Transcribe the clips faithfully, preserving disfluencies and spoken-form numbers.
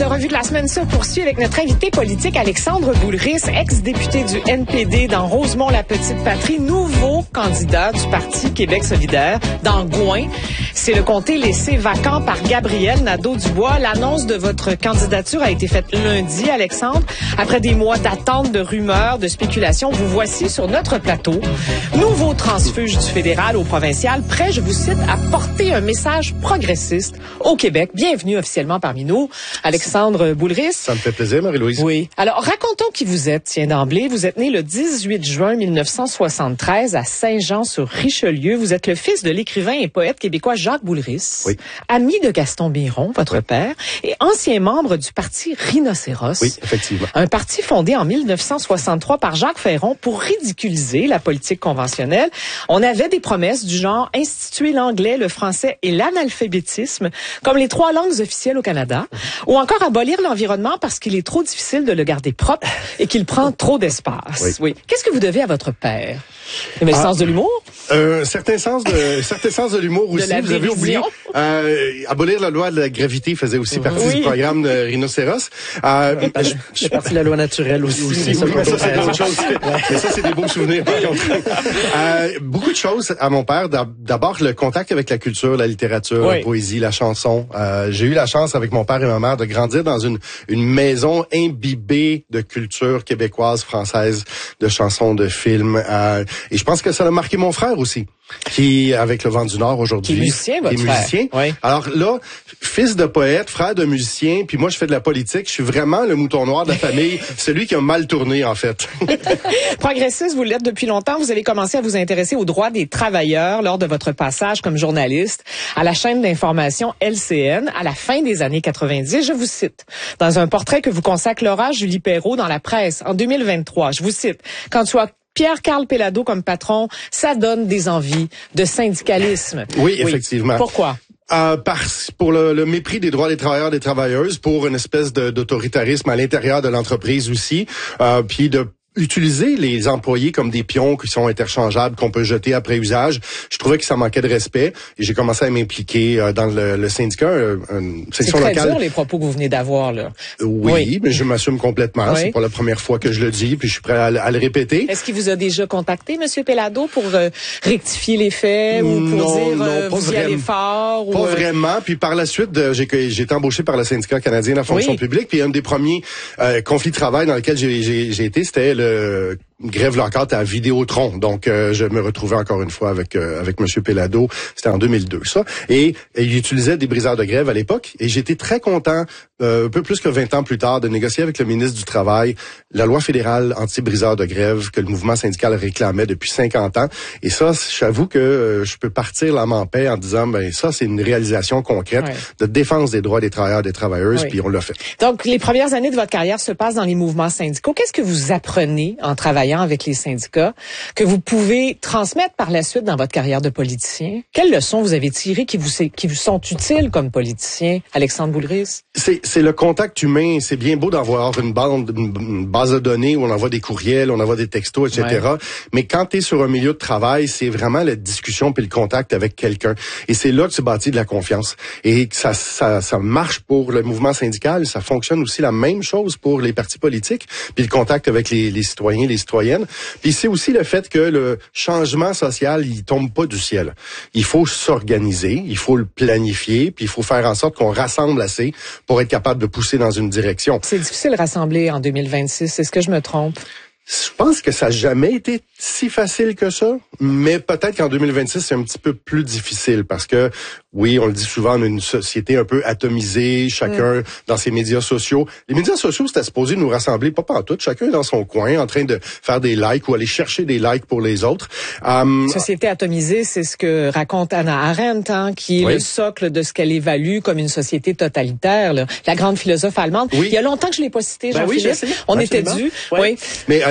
revue de la semaine se poursuit avec notre invité politique Alexandre Boulris, ex-député du N P D dans Rosemont-la-Petite-Patrie, nouveau candidat du Parti Québec solidaire dans Gouin. C'est le comté laissé vacant par Gabriel Nadeau-Dubois. L'annonce de votre candidature a été faite lundi, Alexandre. Après des mois d'attente, de rumeurs, de spéculations, vous voici sur notre plateau. Nouveau transfuge du fédéral au provincial, prêt, je vous cite, à porter un message progressiste au Québec. Bienvenue officiellement parmi nous, Alexandre Boulris. Ça me fait plaisir, Marie-Louise. Oui. Alors, racontons qui vous êtes, tiens d'emblée. Vous êtes né le dix-huit juin mille neuf cent soixante-treize à Saint-Jean-sur-Richelieu. Vous êtes le fils de l'écrivain et poète québécois Jacques Boulris, oui. ami de Gaston Biron, votre oui. père, et ancien membre du parti Rhinocéros. Oui, effectivement. Un parti fondé en mille neuf cent soixante-trois par Jacques Ferron pour ridiculiser la politique conventionnelle. On avait des promesses du genre instituer l'anglais, le français et l'analphabétisme comme les trois langues officielles au Canada, ou encore abolir l'environnement parce qu'il est trop difficile de le garder propre et qu'il prend trop d'espace. Oui. oui. Qu'est-ce que vous devez à votre père? Le ah, sens de l'humour? Un certain sens de, certain sens de l'humour aussi. De vous avez oublié. Euh, abolir la loi de la gravité faisait aussi partie oui. du programme de Rhinocéros. Euh, je, je suis partie de la loi naturelle aussi. aussi oui, mais ça, c'est d'autres choses. Mais ça, c'est des beaux souvenirs, par contre. Euh, beaucoup de choses à mon père. D'abord, le contact avec la culture, la littérature, oui. la poésie, la chanson. Euh, j'ai eu la chance, avec mon père et ma mère, de grandir dans une, une maison imbibée de culture québécoise, française, de chansons, de films. Euh, et je pense que ça a marqué mon frère aussi, qui avec le Vent du Nord aujourd'hui. Qui est musicien, votre qui est musicien. frère. Oui. Alors là, fils de poète, frère de musicien, puis moi je fais de la politique. Je suis vraiment le mouton noir de la famille, celui qui a mal tourné en fait. Progressiste, vous l'êtes depuis longtemps. Vous avez commencé à vous intéresser aux droits des travailleurs lors de votre passage comme journaliste à la chaîne d'information L C N à la fin des années quatre-vingt-dix. Je vous cite dans un portrait que vous consacrera Julie Perrault dans la presse en deux mille vingt-trois. Je vous cite: quand tu as Pierre-Carl Péladeau comme patron, ça donne des envies de syndicalisme. Oui, oui. effectivement. Pourquoi? Euh, par, pour le, le mépris des droits des travailleurs et des travailleuses, pour une espèce de, d'autoritarisme à l'intérieur de l'entreprise aussi, euh, puis de utiliser les employés comme des pions qui sont interchangeables, qu'on peut jeter après usage. Je trouvais que ça manquait de respect et j'ai commencé à m'impliquer euh, dans le, le syndicat, euh, une section locale. C'est très dur les propos que vous venez d'avoir là. Oui, oui. mais je m'assume complètement. Oui. C'est pas la première fois que je le dis, puis je suis prêt à, à le répéter. Est-ce qu'il vous a déjà contacté, Monsieur Péladeau, pour euh, rectifier les faits ou pour non, dire non, euh, vous y allez fort? Pas ou, euh... vraiment. Puis par la suite, euh, j'ai, j'ai été embauché par le syndicat canadien de la fonction oui. publique. Puis un des premiers euh, conflits de travail dans lesquels j'ai, j'ai, j'ai été, c'était le grève locale à Vidéotron. Donc, euh, je me retrouvais encore une fois avec euh, avec Monsieur Péladeau. C'était en deux mille deux, ça. Et, et il utilisait des briseurs de grève à l'époque. Et j'étais très content, euh, un peu plus que vingt ans plus tard, de négocier avec le ministre du Travail la loi fédérale anti-briseurs de grève que le mouvement syndical réclamait depuis cinquante ans. Et ça, j'avoue que euh, je peux partir l'âme en paix en disant, ben ça, c'est une réalisation concrète oui. de défense des droits des travailleurs et des travailleuses, oui. puis on l'a fait. Donc, les premières années de votre carrière se passent dans les mouvements syndicaux. Qu'est-ce que vous apprenez en travaillant avec les syndicats, que vous pouvez transmettre par la suite dans votre carrière de politicien? Quelles leçons vous avez tirées qui vous, qui vous sont utiles comme politicien, Alexandre Boulris? C'est, c'est le contact humain. C'est bien beau d'avoir une bande, une base de données où on envoie des courriels, on envoie des textos, et cetera. Ouais. Mais quand tu es sur un milieu de travail, c'est vraiment la discussion puis le contact avec quelqu'un. Et c'est là que tu bâtis de la confiance. Et ça, ça, ça marche pour le mouvement syndical. Ça fonctionne aussi la même chose pour les partis politiques. Puis le contact avec les, les citoyens, les citoyennes. Puis c'est aussi le fait que le changement social, il tombe pas du ciel. Il faut s'organiser, il faut le planifier, puis il faut faire en sorte qu'on rassemble assez pour être capable de pousser dans une direction. C'est difficile de rassembler en deux mille vingt-six, est-ce que je me trompe? Je pense que ça n'a jamais été si facile que ça, mais peut-être qu'en deux mille vingt-six, c'est un petit peu plus difficile parce que, oui, on le dit souvent, on a une société un peu atomisée, chacun mmh. dans ses médias sociaux. Les médias sociaux, c'était supposé nous rassembler, pas pantoute, chacun dans son coin, en train de faire des likes ou aller chercher des likes pour les autres. Um, société atomisée, c'est ce que raconte Hannah Arendt, hein, qui est oui. le socle de ce qu'elle évalue comme une société totalitaire, là. La grande philosophe allemande. Oui. Il y a longtemps que je l'ai pas cité, ben Jean-Philippe. Oui, on ben, était dû. Oui. oui. Mais Hannah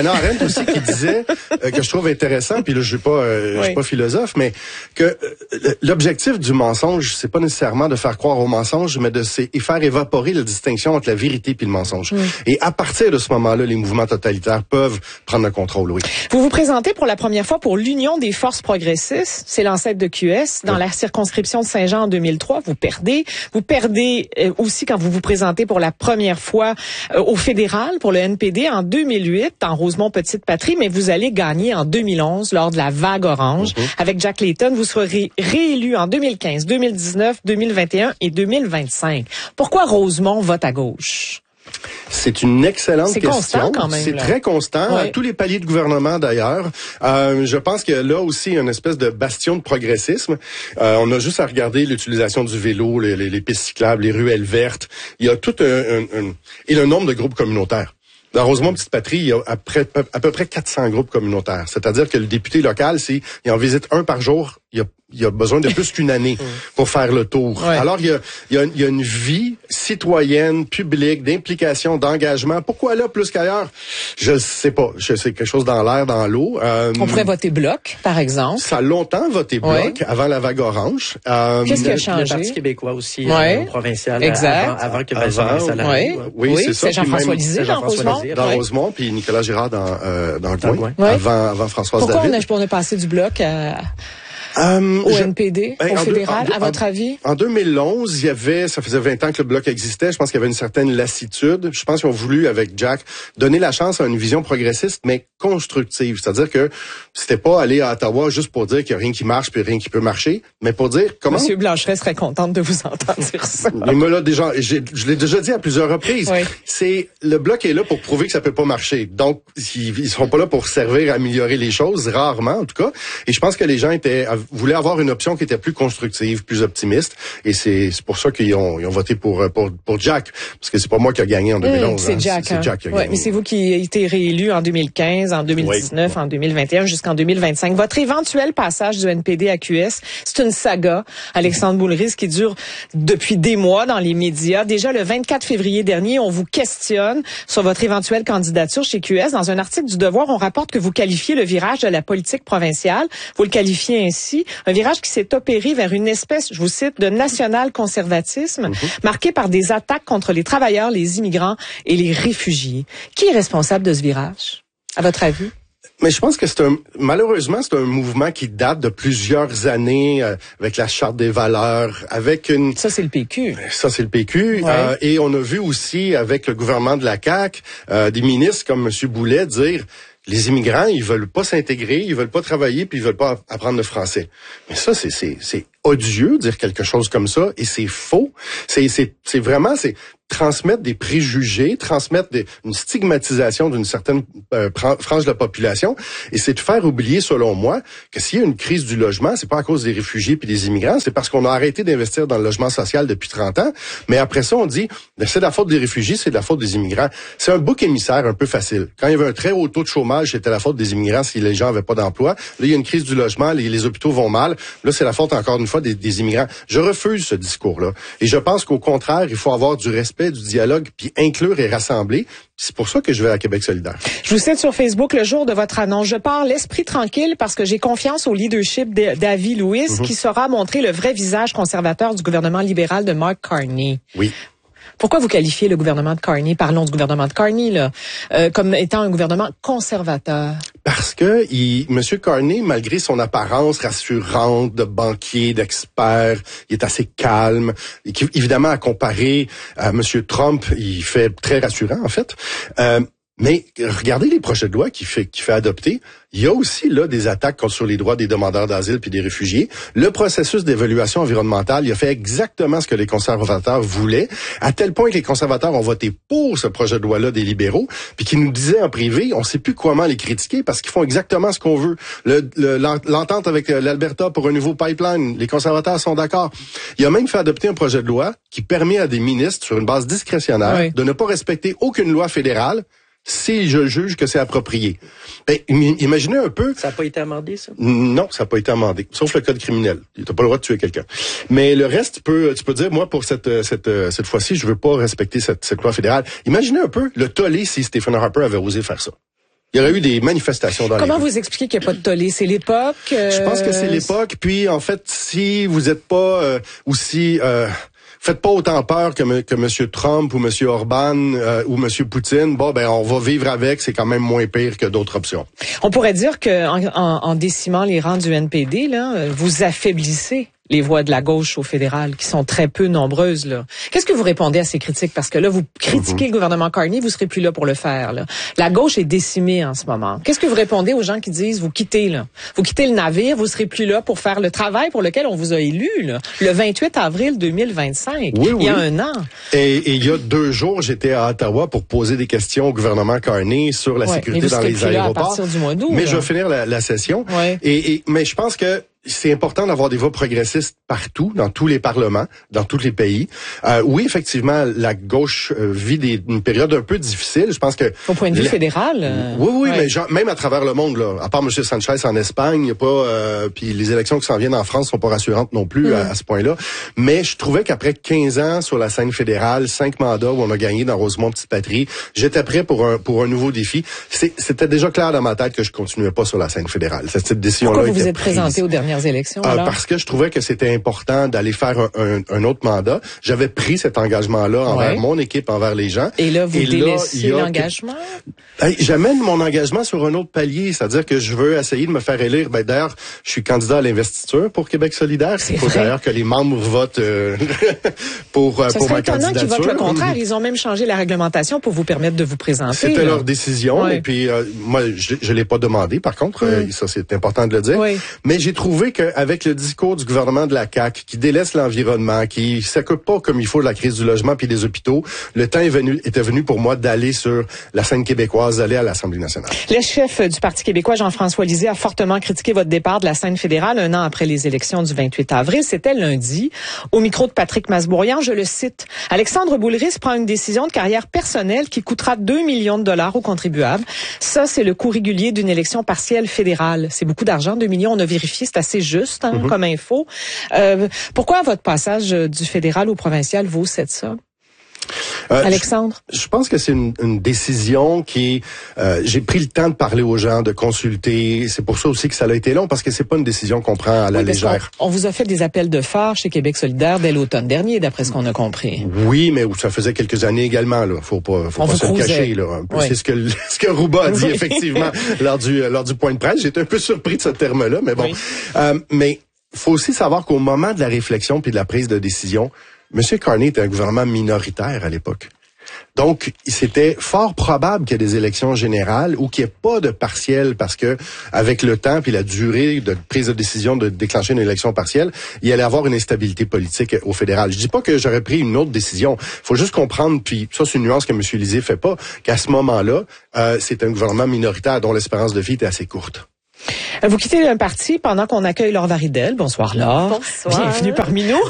Hannah Arendt aussi qui disait, euh, que je trouve intéressant, puis là, je suis pas, euh, oui. je suis pas philosophe, mais que euh, l'objectif du mensonge, c'est pas nécessairement de faire croire au mensonge, mais de c'est, et faire évaporer la distinction entre la vérité puis le mensonge. Oui. Et à partir de ce moment-là, les mouvements totalitaires peuvent prendre le contrôle, oui. Vous vous présentez pour la première fois pour l'Union des forces progressistes, c'est l'ancêtre de Q S, dans oui. la circonscription de Saint-Jean en deux mille trois. Vous perdez. Vous perdez euh, aussi quand vous vous présentez pour la première fois euh, au fédéral pour le N P D en deux mille huit, en Rosemont-Petite-Patrie, mais vous allez gagner en deux mille onze lors de la vague orange. Mm-hmm. Avec Jack Layton, vous serez réélu en deux mille quinze, deux mille dix-neuf, deux mille vingt et un et deux mille vingt-cinq. Pourquoi Rosemont vote à gauche? C'est une excellente c'est question. Constant quand même, c'est là. très constant. Ouais. À tous les paliers de gouvernement, d'ailleurs. Euh, je pense que là aussi, il y a une espèce de bastion de progressisme. Euh, on a juste à regarder l'utilisation du vélo, les, les, les pistes cyclables, les ruelles vertes. Il y a tout un, un, un... et le nombre de groupes communautaires. Dans Rosemont-Petite-Patrie, il y a à peu, à peu près quatre cents groupes communautaires. C'est-à-dire que le député local, c'est, il en visite un par jour. Il y a, il y a besoin de plus qu'une année pour faire le tour. Ouais. Alors, il y a, il y a, il y a une vie citoyenne, publique, d'implication, d'engagement. Pourquoi là plus qu'ailleurs? Je sais pas. Je sais quelque chose dans l'air, dans l'eau. Euh, On pourrait voter bloc, par exemple. Ça a longtemps voté bloc, ouais. avant la vague orange. Euh, Qu'est-ce qui a changé? Le Parti québécois aussi, ouais. euh, provincial. Exact. Avant, avant que Vincent soit là. Oui, oui, oui c'est ça. C'est Jean-François Lisée dans Rosemont. Dans ouais. Rosemont, puis Nicolas Girard dans, euh, dans le dans coin, ouais. avant, avant Françoise Pourquoi David. Pourquoi on est passé du bloc à... Um, au je, N P D, ben, au fédéral, deux, en, à votre en, avis? En deux mille onze, il y avait, ça faisait vingt ans que le bloc existait. Je pense qu'il y avait une certaine lassitude. Je pense qu'ils ont voulu, avec Jack, donner la chance à une vision progressiste, mais constructive. C'est-à-dire que c'était pas aller à Ottawa juste pour dire qu'il y a rien qui marche puis rien qui peut marcher, mais pour dire comment... Monsieur Blanchet serait contente de vous entendre dire ça. Il me l'a déjà, je l'ai déjà dit à plusieurs reprises. Oui. C'est, le bloc est là pour prouver que ça peut pas marcher. Donc, ils, ils seront pas là pour servir à améliorer les choses, rarement, en tout cas. Et je pense que les gens étaient, voulaient avoir une option qui était plus constructive, plus optimiste, et c'est, c'est pour ça qu'ils ont, ils ont voté pour, pour, pour Jack, parce que c'est pas moi qui a gagné en deux mille onze. Mmh, c'est hein. Jack. C'est, hein. c'est Jack qui a ouais, gagné. Mais c'est vous qui avez été réélu en deux mille quinze, en deux mille dix-neuf, oui. en deux mille vingt et un, jusqu'en deux mille vingt-cinq. Votre éventuel passage du N P D à Q S, c'est une saga, Alexandre Boulris, qui dure depuis des mois dans les médias. Déjà, le vingt-quatre février dernier, on vous questionne sur votre éventuelle candidature chez Q S. Dans un article du Devoir, on rapporte que vous qualifiez le virage de la politique provinciale. Vous le qualifiez ainsi, un virage qui s'est opéré vers une espèce, je vous cite, de national-conservatisme, mm-hmm. marqué par des attaques contre les travailleurs, les immigrants et les réfugiés. Qui est responsable de ce virage, à votre avis? Mais je pense que c'est un, malheureusement, c'est un mouvement qui date de plusieurs années, euh, avec la Charte des valeurs, avec une... Ça, c'est le P Q. Ça, c'est le P Q. Ouais. Euh, et on a vu aussi, avec le gouvernement de la C A Q, euh, des ministres comme M. Boulet dire... Les immigrants, ils veulent pas s'intégrer, ils veulent pas travailler, puis ils veulent pas apprendre le français. Mais ça, c'est c'est c'est odieux de dire quelque chose comme ça, et c'est faux. C'est c'est c'est vraiment c'est transmettre des préjugés, transmettre des, une stigmatisation d'une certaine euh, frange de la population, et c'est de faire oublier, selon moi, que s'il y a une crise du logement, c'est pas à cause des réfugiés puis des immigrants, c'est parce qu'on a arrêté d'investir dans le logement social depuis trente ans. Mais après ça, on dit, c'est de la faute des réfugiés, c'est de la faute des immigrants. C'est un bouc émissaire un peu facile. Quand il y avait un très haut taux de chômage, c'était la faute des immigrants si les gens avaient pas d'emploi. Là, il y a une crise du logement, les, les hôpitaux vont mal. Là, c'est la faute, encore une fois, des, des immigrants. Je refuse ce discours-là. Et je pense qu'au contraire, il faut avoir du respect, du dialogue, puis inclure et rassembler. C'est pour ça que je vais à Québec solidaire. Je vous cite sur Facebook le jour de votre annonce. Je pars l'esprit tranquille parce que j'ai confiance au leadership de Davy Lewis, mm-hmm. qui saura montrer le vrai visage conservateur du gouvernement libéral de Mark Carney. Oui. Pourquoi vous qualifiez le gouvernement de Carney, parlons du gouvernement de Carney, là, euh, comme étant un gouvernement conservateur? Parce que il, M. Carney, malgré son apparence rassurante de banquier, d'expert, il est assez calme. Et qui, évidemment, à comparer à M. Trump, il fait très rassurant, en fait. Euh, mais regardez les projets de loi qu'il fait, qu'il fait adopter. Il y a aussi là des attaques contre sur les droits des demandeurs d'asile puis des réfugiés. Le processus d'évaluation environnementale, il a fait exactement ce que les conservateurs voulaient, à tel point que les conservateurs ont voté pour ce projet de loi-là des libéraux, puis qui nous disaient en privé, on sait plus comment les critiquer parce qu'ils font exactement ce qu'on veut. Le, le, l'entente avec l'Alberta pour un nouveau pipeline, les conservateurs sont d'accord. Il a même fait adopter un projet de loi qui permet à des ministres, sur une base discrétionnaire, oui. de ne pas respecter aucune loi fédérale si je juge que c'est approprié. Ben, imaginez un peu... Ça n'a pas été amendé, ça? Non, ça n'a pas été amendé. Sauf le code criminel. Tu n'as pas le droit de tuer quelqu'un. Mais le reste, tu peux, tu peux dire, moi, pour cette, cette, cette fois-ci, je veux pas respecter cette, cette loi fédérale. Imaginez un peu le tollé si Stephen Harper avait osé faire ça. Il y aurait eu des manifestations dans Comment les rues. vous expliquez qu'il n'y a pas de tollé? C'est l'époque? Euh... Je pense que c'est l'époque. Puis, en fait, si vous n'êtes pas euh, aussi... Euh, faites pas autant peur que, me, que M. Trump ou M. Orban euh, ou M. Poutine, bon, ben on va vivre avec. C'est quand même moins pire que d'autres options. On pourrait dire que en, en, en décimant les rangs du N P D, là, vous affaiblissez les voix de la gauche au fédéral, qui sont très peu nombreuses, là. Qu'est-ce que vous répondez à ces critiques? Parce que là, vous critiquez mm-hmm. le gouvernement Carney, vous serez plus là pour le faire, là. La gauche est décimée en ce moment. Qu'est-ce que vous répondez aux gens qui disent, vous quittez, là? Vous quittez le navire, vous serez plus là pour faire le travail pour lequel on vous a élu, là. Le vingt-huit avril deux mille vingt-cinq. Oui, il y a oui. un an. Et, et il y a deux jours, j'étais à Ottawa pour poser des questions au gouvernement Carney sur la ouais, sécurité dans les aéroports. Là à partir du mois d'août, mais là. je vais finir la, la session. Ouais. Et, et, mais je pense que c'est important d'avoir des voix progressistes partout, dans tous les parlements, dans tous les pays. Euh, oui, effectivement, la gauche euh, vit des, une période un peu difficile. Je pense que... Au point de vue la... fédéral? Euh... Oui, oui, ouais. mais genre, même à travers le monde, là, à part M. Sanchez en Espagne, il y a pas... Euh, puis les élections qui s'en viennent en France sont pas rassurantes non plus mm. à, à ce point-là. Mais je trouvais qu'après quinze ans sur la scène fédérale, cinq mandats où on a gagné dans Rosemont-Petite-Patrie, j'étais prêt pour un pour un nouveau défi. C'est, c'était déjà clair dans ma tête que je continuais pas sur la scène fédérale. Cette décision-là Pourquoi vous était vous êtes prise. présenté aux dernières élections? Euh, parce que je trouvais que c'était important d'aller faire un, un, un autre mandat. J'avais pris cet engagement-là envers ouais. mon équipe, envers les gens. Et là, vous Et délaissez là, l'engagement? Que... Hey, j'amène mon engagement sur un autre palier, c'est-à-dire que je veux essayer de me faire élire. Ben, d'ailleurs, je suis candidat à l'investiture pour Québec solidaire. Il faut d'ailleurs que les membres votent euh, pour, euh, pour ma candidature. Ça serait étonnant qu'ils votent le contraire. Ils ont même changé la réglementation pour vous permettre de vous présenter. C'était là. leur décision. Ouais. Et puis, euh, moi, je ne l'ai pas demandé, par contre. Mm. Euh, ça, c'est important de le dire. Oui. Mais j'ai trouvé qu'avec le discours du gouvernement de la C A Q, qui délaisse l'environnement, qui s'occupe pas comme il faut de la crise du logement puis des hôpitaux, le temps est venu, était venu pour moi d'aller sur la scène québécoise, d'aller à l'Assemblée nationale. Le chef du Parti québécois, Jean-François Lisée, a fortement critiqué votre départ de la scène fédérale un an après les élections du vingt-huit avril. C'était lundi. Au micro de Patrick Masbourian, je le cite. Alexandre Boulris prend une décision de carrière personnelle qui coûtera deux millions de dollars aux contribuables. Ça, c'est le coût régulier d'une élection partielle fédérale. C'est beaucoup d'argent, deux millions. On a vérifié, c'est assez juste hein, mm-hmm. comme info. Euh, pourquoi votre passage du fédéral au provincial vaut cette somme? Euh, Alexandre? Je, je pense que c'est une, une décision qui... Euh, j'ai pris le temps de parler aux gens, de consulter. C'est pour ça aussi que ça a été long, parce que c'est pas une décision qu'on prend à la oui, légère. On, on vous a fait des appels de phare chez Québec solidaire dès l'automne dernier, d'après ce qu'on a compris. Oui, mais ça faisait quelques années également. Là, faut pas, faut on pas se le cacher. Là, un peu. Oui. C'est ce que ce que Rouba a dit oui. effectivement lors du lors du point de presse. J'étais un peu surpris de ce terme-là, mais bon. Oui. Euh, mais faut aussi savoir qu'au moment de la réflexion puis de la prise de décision, M. Carney était un gouvernement minoritaire à l'époque. Donc, c'était fort probable qu'il y ait des élections générales ou qu'il n'y ait pas de partiel parce que, avec le temps puis la durée de prise de décision de déclencher une élection partielle, il allait avoir une instabilité politique au fédéral. Je dis pas que j'aurais pris une autre décision. Faut juste comprendre, puis ça, c'est une nuance que M. Lisée fait pas, qu'à ce moment-là, euh, c'est un gouvernement minoritaire dont l'espérance de vie était assez courte. Vous quittez un parti pendant qu'on accueille Laure Varidel. Bonsoir, Laure. Bonsoir. Bienvenue parmi nous.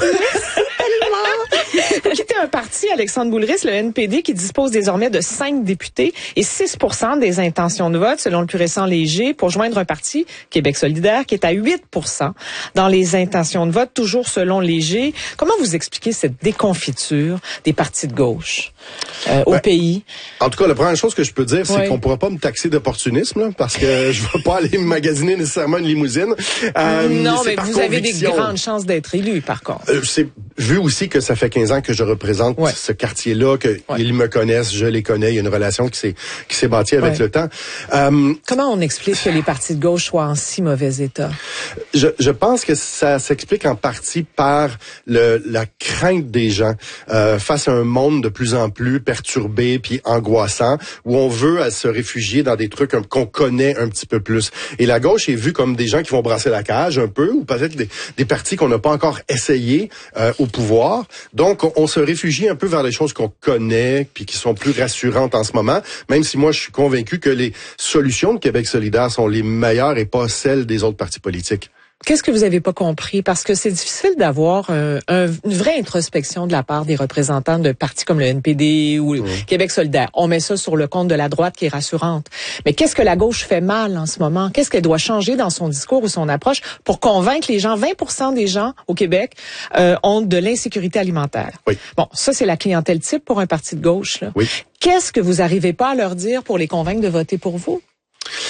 Vous quittez un parti, Alexandre Boulris, le N P D, qui dispose désormais de cinq députés et six pour cent des intentions de vote, selon le plus récent Léger, pour joindre un parti, Québec solidaire, qui est à huit pour cent dans les intentions de vote, toujours selon Léger. Comment vous expliquez cette déconfiture des partis de gauche euh, au ben, pays? En tout cas, la première chose que je peux dire, c'est oui. qu'on ne pourra pas me taxer d'opportunisme, là, parce que je ne vais pas aller magasiner nécessairement une limousine. Euh, non, mais vous conviction. avez des grandes chances d'être élu, par contre. Euh, c'est vu aussi que ça fait quinze ans que je représente ouais. ce quartier-là, qu'ils ouais. me connaissent, je les connais, il y a une relation qui s'est qui s'est bâtie avec ouais. le temps. Euh, Comment on explique que les partis de gauche soient en si mauvais état? Je, je pense que ça s'explique en partie par le, la crainte des gens euh, face à un monde de plus en plus perturbé puis angoissant, où on veut à se réfugier dans des trucs qu'on connaît un petit peu plus. Et la gauche est vue comme des gens qui vont brasser la cage un peu, ou peut-être des, des partis qu'on n'a pas encore essayé euh, au pouvoir. Donc, on, on se réfugie un peu vers les choses qu'on connaît puis qui sont plus rassurantes en ce moment, même si moi, je suis convaincu que les solutions de Québec solidaire sont les meilleures et pas celles des autres partis politiques. Qu'est-ce que vous avez pas compris? Parce que c'est difficile d'avoir un, un, une vraie introspection de la part des représentants de partis comme le N P D ou le mmh. Québec solidaire. On met ça sur le compte de la droite qui est rassurante. Mais qu'est-ce que la gauche fait mal en ce moment? Qu'est-ce qu'elle doit changer dans son discours ou son approche pour convaincre les gens? vingt pour cent des gens au Québec euh, ont de l'insécurité alimentaire. Oui. Bon, ça, c'est la clientèle type pour un parti de gauche, là. Oui. Qu'est-ce que vous arrivez pas à leur dire pour les convaincre de voter pour vous?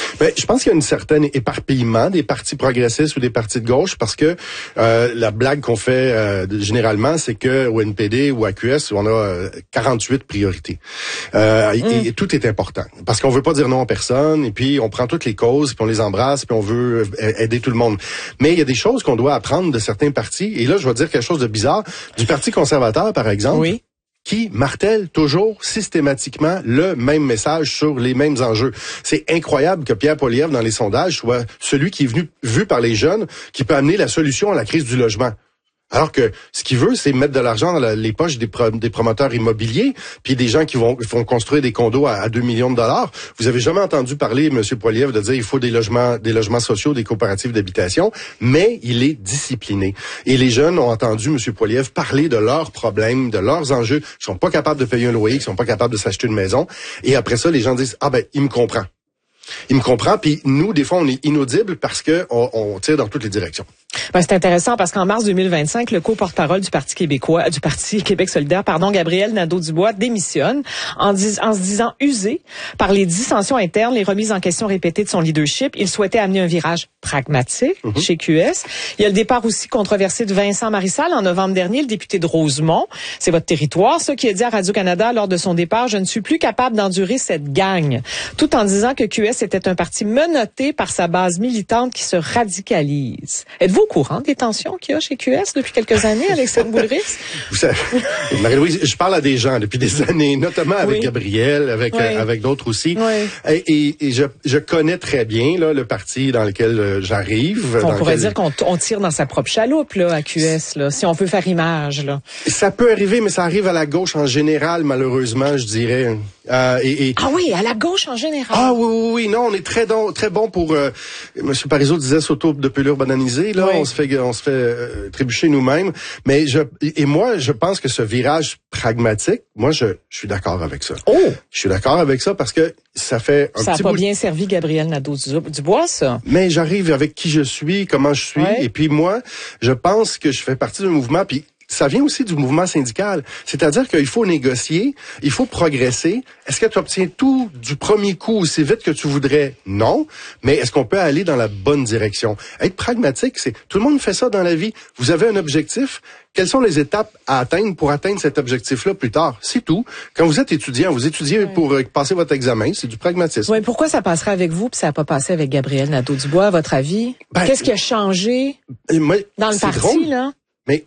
Ben, je pense qu'il y a une certaine éparpillement des partis progressistes ou des partis de gauche parce que euh, la blague qu'on fait euh, généralement, c'est que au N P D ou à Q S, on a euh, quarante-huit priorités. Euh, mm. et, et tout est important parce qu'on veut pas dire non à personne et puis on prend toutes les causes puis on les embrasse puis on veut aider tout le monde. Mais il y a des choses qu'on doit apprendre de certains partis et là, je vais dire quelque chose de bizarre. Du Parti conservateur, par exemple. Oui. Qui martèle toujours systématiquement le même message sur les mêmes enjeux. C'est incroyable que Pierre Poilievre, dans les sondages, soit celui qui est venu vu par les jeunes, qui peut amener la solution à la crise du logement. Alors que ce qu'il veut, c'est mettre de l'argent dans la, les poches des, pro, des promoteurs immobiliers, puis des gens qui vont, vont construire des condos à, à deux millions de dollars. Vous avez jamais entendu parler, M. Poilievre, de dire il faut des logements, des logements sociaux, des coopératives d'habitation, mais il est discipliné. Et les jeunes ont entendu M. Poilievre parler de leurs problèmes, de leurs enjeux. Ils sont pas capables de payer un loyer, ils sont pas capables de s'acheter une maison. Et après ça, les gens disent ah ben il me comprend. Il me comprend, puis nous, des fois, on est inaudible parce que on, on tire dans toutes les directions. Ben, c'est intéressant parce qu'en mars deux mille vingt-cinq, le co-porte-parole du Parti québécois, du Parti Québec solidaire, pardon, Gabriel Nadeau-Dubois, démissionne en, dis, en se disant usé par les dissensions internes, les remises en question répétées de son leadership. Il souhaitait amener un virage pragmatique mm-hmm. chez Q S. Il y a le départ aussi controversé de Vincent Marissal en novembre dernier, le député de Rosemont. C'est votre territoire, ça, qui a dit à Radio-Canada lors de son départ, je ne suis plus capable d'endurer cette gang, tout en disant que Q S était un parti menotté par sa base militante qui se radicalise. Êtes-vous au courant des tensions qu'il y a chez Q S depuis quelques années, Alexandre Boulris? Vous savez, Marie-Louise, je parle à des gens depuis des années, notamment avec oui. Gabriel, avec oui. euh, avec d'autres aussi. Oui. Et, et, et je, je connais très bien là, le parti dans lequel euh, j'arrive. On dans pourrait lequel... dire qu'on on tire dans sa propre chaloupe là, à Q S, là, si on peut faire image. Là. Ça peut arriver, mais ça arrive à la gauche en général, malheureusement, je dirais. Euh, et, et... Ah oui, à la gauche en général. Ah oui, oui, oui. Non, on est très, don, très bon pour... Euh, M. Parizeau disait s'auto de pelure bananisée. Là, oui. on se fait, on se fait euh, trébucher nous-mêmes. Mais je et moi, je pense que ce virage pragmatique, moi, je, je suis d'accord avec ça. Oh. Je suis d'accord avec ça parce que ça fait un ça petit a pas bout bien de... servi Gabriel Nadeau-Dubois, ça. Mais j'arrive avec qui je suis, comment je suis, ouais. et puis moi, je pense que je fais partie d'un mouvement. Puis ça vient aussi du mouvement syndical. C'est-à-dire qu'il faut négocier, il faut progresser. Est-ce que tu obtiens tout du premier coup aussi vite que tu voudrais? Non. Mais est-ce qu'on peut aller dans la bonne direction? Être pragmatique, c'est tout le monde fait ça dans la vie. Vous avez un objectif. Quelles sont les étapes à atteindre pour atteindre cet objectif-là plus tard? C'est tout. Quand vous êtes étudiant, vous étudiez oui. pour euh, passer votre examen, c'est du pragmatisme. Oui, pourquoi ça passerait avec vous puis ça n'a pas passé avec Gabriel Nadeau-Dubois, à votre avis? Ben, qu'est-ce qui a changé moi, dans le parti, drôle. là? Mais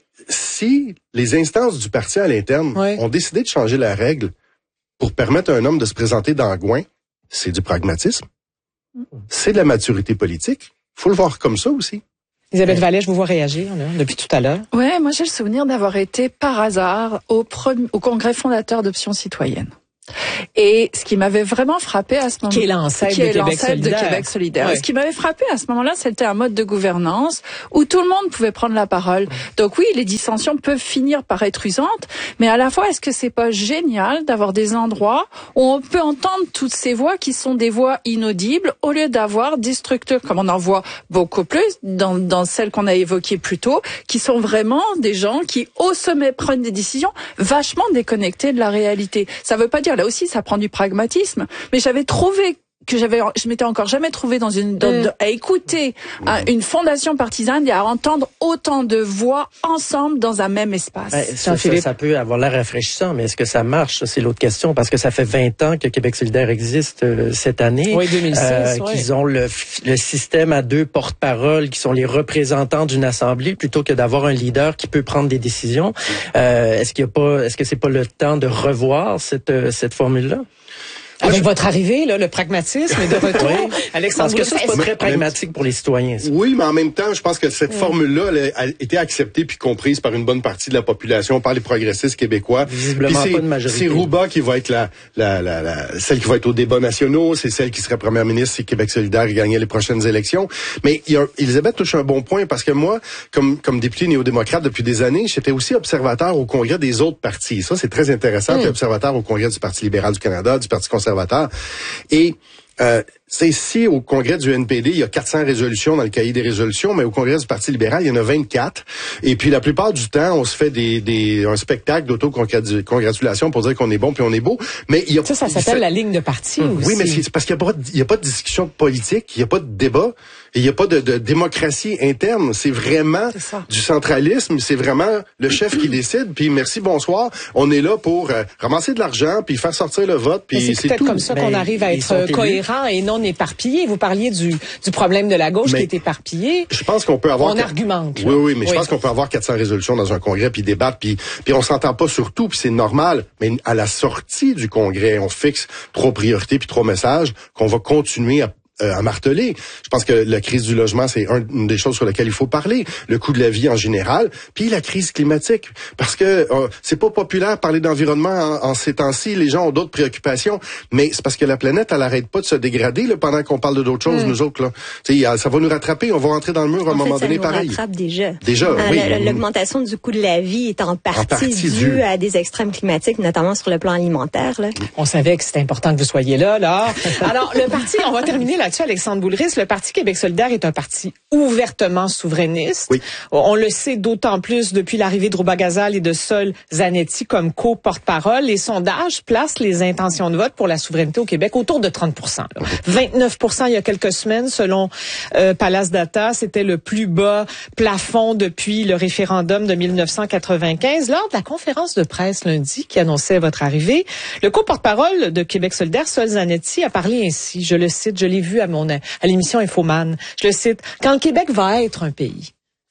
si les instances du parti à l'interne oui. ont décidé de changer la règle pour permettre à un homme de se présenter dans Gouin, c'est du pragmatisme. Mm. C'est de la maturité politique. Il faut le voir comme ça aussi. Isabelle Vallet, je vous vois réagir là, depuis tout à l'heure. Ouais, moi j'ai le souvenir d'avoir été par hasard au, premier, au congrès fondateur d'Option citoyenne. Et ce qui m'avait vraiment frappé à ce moment-là, qui est l'ancêtre de, de Québec solidaire. Ouais. Ce qui m'avait frappé à ce moment-là, c'était un mode de gouvernance où tout le monde pouvait prendre la parole. Donc oui, les dissensions peuvent finir par être usantes, mais à la fois, est-ce que c'est pas génial d'avoir des endroits où on peut entendre toutes ces voix qui sont des voix inaudibles au lieu d'avoir des structures, comme on en voit beaucoup plus dans, dans celles qu'on a évoquées plus tôt, qui sont vraiment des gens qui, au sommet, prennent des décisions vachement déconnectées de la réalité. Ça veut pas dire là aussi, ça prend du pragmatisme. Mais j'avais trouvé que j'avais, je m'étais encore jamais trouvée dans une, dans, mmh. à écouter à une fondation partisane et à entendre autant de voix ensemble dans un même espace. Ben, ça, ça, ça peut avoir l'air rafraîchissant, mais est-ce que ça marche? Ça, c'est l'autre question, parce que ça fait vingt ans que Québec solidaire existe euh, cette année. Oui, deux mille six, euh, ouais. Qu'ils ont le, le système à deux porte-paroles qui sont les représentants d'une assemblée plutôt que d'avoir un leader qui peut prendre des décisions. Euh, est-ce qu'il y a pas, est-ce que c'est pas le temps de revoir cette, cette formule-là? Avec je... votre arrivée, là, le pragmatisme est de retour. Oui. Alexandre, parce que ça, c'est pas très pragmatique pour les citoyens. Ça. Oui, mais en même temps, je pense que cette oui. formule-là elle a été acceptée puis comprise par une bonne partie de la population, par les progressistes québécois. Visiblement puis pas de majorité. C'est Rouba qui va être la, la, la, la, celle qui va être aux débats nationaux, c'est celle qui serait première ministre si Québec solidaire gagnait les prochaines élections. Mais il y a, Elisabeth touche un bon point parce que moi, comme, comme député néo-démocrate depuis des années, j'étais aussi observateur au congrès des autres partis. Ça, c'est très intéressant. Mm. Puis observateur au congrès du Parti libéral du Canada, du Parti conservateur. Et Euh, c'est ici, au congrès du N P D, il y a quatre cents résolutions dans le cahier des résolutions, mais au congrès du Parti libéral, il y en a vingt-quatre. Et puis, la plupart du temps, on se fait des, des un spectacle d'auto-congratulation pour dire qu'on est bon puis on est beau. Mais il y a Ça, ça s'appelle ça, la ligne de parti hum, aussi. Oui, mais c'est parce qu'il n'y a pas, il y a pas de discussion politique, il n'y a pas de débat, il n'y a pas de, de démocratie interne. C'est vraiment c'est du centralisme, c'est vraiment le chef qui décide. Puis merci, bonsoir. On est là pour euh, ramasser de l'argent, puis faire sortir le vote, puis c'est, c'est peut-être tout. comme ça qu'on mais arrive à être cohérent et non éparpillé. Vous parliez du, du problème de la gauche mais qui est éparpillé. Je pense qu'on peut avoir... On argumente. Là. Oui, oui, mais oui. je pense qu'on peut avoir quatre cents résolutions dans un congrès, puis débattre, puis, puis on s'entend pas sur tout, puis c'est normal. Mais à la sortie du congrès, on fixe trois priorités puis trois messages qu'on va continuer à Euh, à marteler. Je pense que la crise du logement, c'est un, une des choses sur lesquelles il faut parler. Le coût de la vie en général, puis la crise climatique. Parce que euh, c'est pas populaire parler d'environnement en, en ces temps-ci. Les gens ont d'autres préoccupations. Mais c'est parce que la planète, elle arrête pas de se dégrader là, pendant qu'on parle de d'autres choses, mmh. nous autres. Là. T'sais, ça va nous rattraper. On va rentrer dans le mur à un moment fait, donné ça nous pareil. rattrape déjà. Déjà, euh, oui. L'augmentation du coût de la vie est en partie, en partie due dû. à des extrêmes climatiques, notamment sur le plan alimentaire. Là. On savait que c'était important que vous soyez là. là. Alors, le parti, on va terminer là-dessus, Alexandre Boulris. Le Parti Québec solidaire est un parti ouvertement souverainiste. Oui. On le sait d'autant plus depuis l'arrivée de Rouba Gazal et de Sol Zanetti comme co-porte-parole. Les sondages placent les intentions de vote pour la souveraineté au Québec autour de trente pour cent. Là. vingt-neuf pour cent il y a quelques semaines, selon euh, Palace Data. C'était le plus bas plafond depuis le référendum de mille neuf cent quatre-vingt-quinze. Lors de la conférence de presse lundi qui annonçait votre arrivée, le co-porte-parole de Québec solidaire, Sol Zanetti, a parlé ainsi. Je le cite, je l'ai vu à mon à l'émission Infoman. Je le cite. Quand le Québec va être un pays.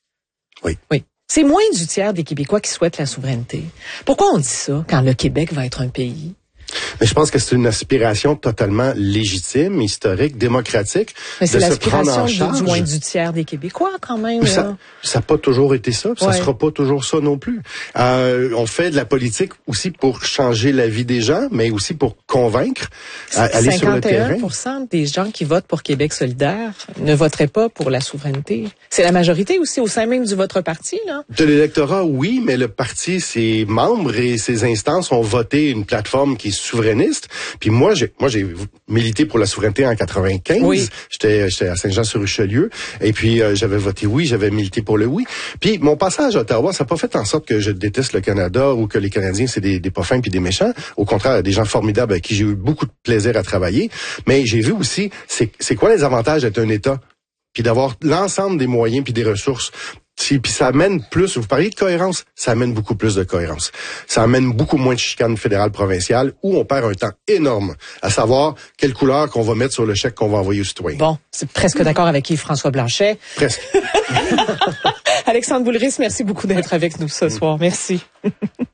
Oui. Oui. C'est moins du tiers des Québécois qui souhaitent la souveraineté. Pourquoi on dit ça quand le Québec va être un pays? Mais je pense que c'est une aspiration totalement légitime, historique, démocratique. Mais c'est de se prendre en l'aspiration charge. Du, du moins du tiers des Québécois, quand même. Ça n'a pas toujours été ça, puis ouais. ça sera pas toujours ça non plus. Euh, on fait de la politique aussi pour changer la vie des gens, mais aussi pour convaincre, à, aller sur le terrain. cinquante et un pour cent des gens qui votent pour Québec solidaire ne voteraient pas pour la souveraineté. C'est la majorité aussi au sein même de votre parti, là? De l'électorat, oui, mais le parti, ses membres et ses instances ont voté une plateforme qui est souverainiste. Puis moi, j'ai moi j'ai milité pour la souveraineté en quatre-vingt-quinze. Oui. J'étais j'étais à Saint-Jean-sur-Richelieu et puis euh, j'avais voté oui, j'avais milité pour le oui. Puis mon passage à Ottawa, ça n'a pas fait en sorte que je déteste le Canada ou que les Canadiens c'est des des pas fins puis des méchants. Au contraire, des gens formidables avec qui j'ai eu beaucoup de plaisir à travailler. Mais j'ai vu aussi c'est c'est quoi les avantages d'être un État puis d'avoir l'ensemble des moyens puis des ressources. Puis ça amène plus, vous parliez de cohérence, ça amène beaucoup plus de cohérence. Ça amène beaucoup moins de chicanes fédérales provinciales où on perd un temps énorme à savoir quelle couleur qu'on va mettre sur le chèque qu'on va envoyer aux citoyens. Bon, c'est presque d'accord avec Yves-François Blanchet. Presque. Alexandre Boulris, merci beaucoup d'être avec nous ce soir. Merci.